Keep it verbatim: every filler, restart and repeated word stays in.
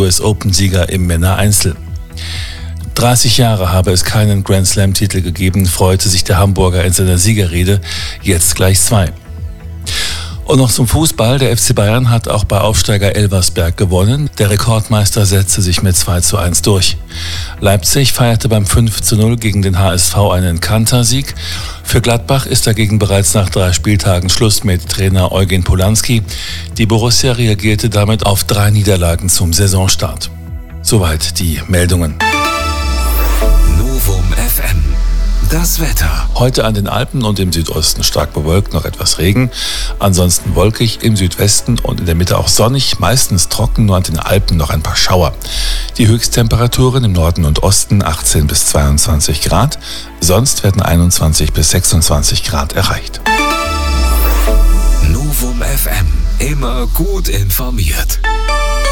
U S Open-Sieger im Männereinzel. dreißig Jahre habe es keinen Grand-Slam-Titel gegeben, freute sich der Hamburger in seiner Siegerrede, jetzt gleich zwei. Und noch zum Fußball. Der F C Bayern hat auch bei Aufsteiger Elversberg gewonnen. Der Rekordmeister setzte sich mit zwei zu eins durch. Leipzig feierte beim fünf zu null gegen den H S V einen Kantersieg. Für Gladbach ist dagegen bereits nach drei Spieltagen Schluss mit Trainer Eugen Polanski. Die Borussia reagierte damit auf drei Niederlagen zum Saisonstart. Soweit die Meldungen. Novum F M. Das Wetter. Heute an den Alpen und im Südosten stark bewölkt, noch etwas Regen. Ansonsten wolkig, im Südwesten und in der Mitte auch sonnig, meistens trocken, nur an den Alpen noch ein paar Schauer. Die Höchsttemperaturen im Norden und Osten achtzehn bis zweiundzwanzig Grad, sonst werden einundzwanzig bis sechsundzwanzig Grad erreicht. Novum F M. Immer gut informiert.